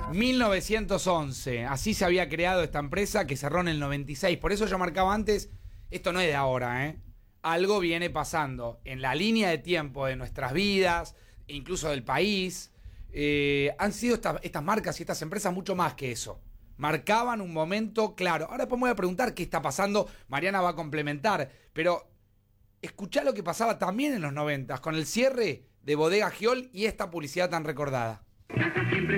1911, así se había creado esta empresa que cerró en el 96. Por eso yo marcaba antes, esto no es de ahora, ¿eh? Algo viene pasando en la línea de tiempo de nuestras vidas, incluso del país. Han sido estas marcas y estas empresas mucho más que eso. Marcaban un momento claro. Ahora después me voy a preguntar qué está pasando. Mariana va a complementar. Pero escuchá lo que pasaba también en los 90 con el cierre de Bodega Giol y esta publicidad tan recordada.